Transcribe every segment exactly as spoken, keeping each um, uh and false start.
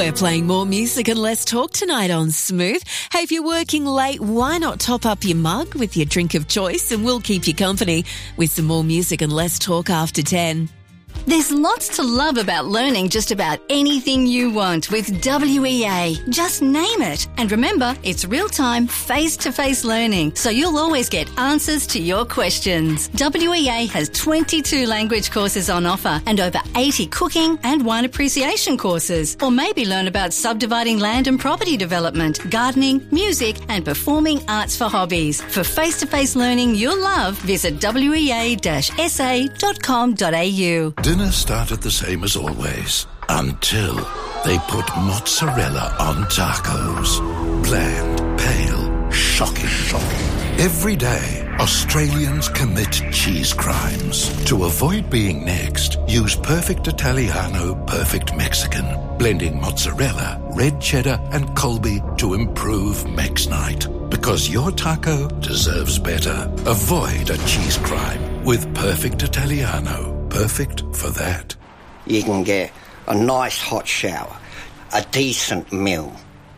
We're playing more music and less talk tonight on Smooth. Hey, if you're working late, why not top up your mug with your drink of choice, and we'll keep you company with some more music and less talk after ten. There's lots to love about learning just about anything you want with W E A. Just name it. And remember, it's real-time, face-to-face learning, so you'll always get answers to your questions. W E A has twenty-two language courses on offer and over eighty cooking and wine appreciation courses. Or maybe learn about subdividing land and property development, gardening, music and performing arts for hobbies. For face-to-face learning you'll love, visit w e a dash s a dot com dot a u. Dinner started the same as always, until they put mozzarella on tacos. Bland, pale, shocking, shocking. Every day, Australians commit cheese crimes. To avoid being next, use Perfect Italiano, Perfect Mexican, blending mozzarella, red cheddar and Colby to improve Mex Night. Because your taco deserves better. Avoid a cheese crime with Perfect Italiano. Perfect for that. You can get a nice hot shower, a decent meal,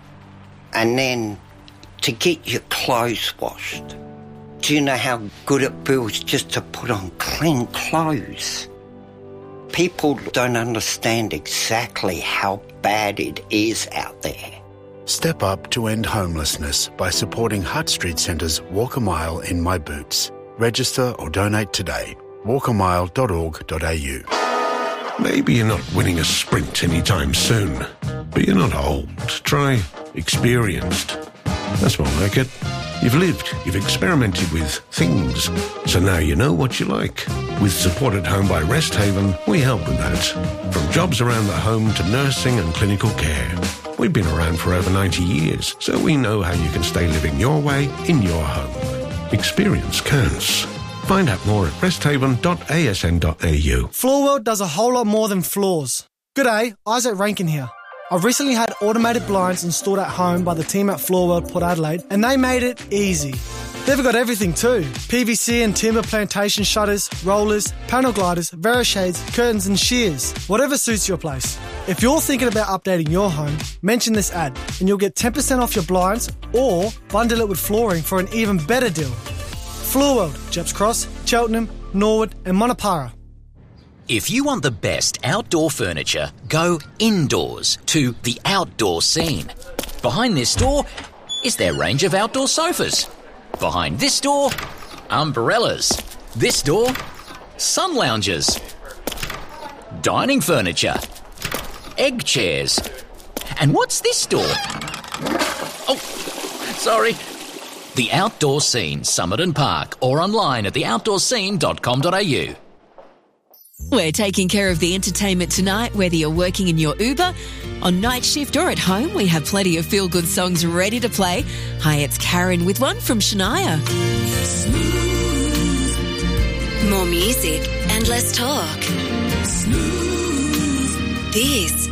and then to get your clothes washed. Do you know how good it feels just to put on clean clothes? People don't understand exactly how bad it is out there. Step up to end homelessness by supporting Hutt Street Centre's Walk a Mile in My Boots. Register or donate today. walk a mile dot org dot a u. Maybe you're not winning a sprint anytime soon, but you're not old. Try experienced. That's more like it. You've lived, you've experimented with things, so now you know what you like. With Support at Home by Rest Haven, we help with that. From jobs around the home to nursing and clinical care. We've been around for over ninety years, so we know how you can stay living your way in your home. Experience counts. Find out more at rest haven dot a s n dot a u. Floorworld does a whole lot more than floors. G'day, Isaac Rankin here. I've recently had automated blinds installed at home by the team at Floorworld Port Adelaide, and they made it easy. They've got everything too. P V C and timber plantation shutters, rollers, panel gliders, Verishades, curtains and shears. Whatever suits your place. If you're thinking about updating your home, mention this ad and you'll get ten percent off your blinds or bundle it with flooring for an even better deal. Floorworld, Jeps Cross, Cheltenham, Norwood and Monopara. If you want the best outdoor furniture, go indoors to The Outdoor Scene. Behind this door is their range of outdoor sofas. Behind this door, umbrellas. This door, sun loungers. Dining furniture. Egg chairs. And what's this door? Oh, sorry. The Outdoor Scene, Summit and Park, or online at the outdoor scene dot com dot a u. We're taking care of the entertainment tonight, whether you're working in your Uber, on night shift or at home. We have plenty of feel-good songs ready to play. Hi, it's Karen with one from Shania. More music and less talk. Smooth. This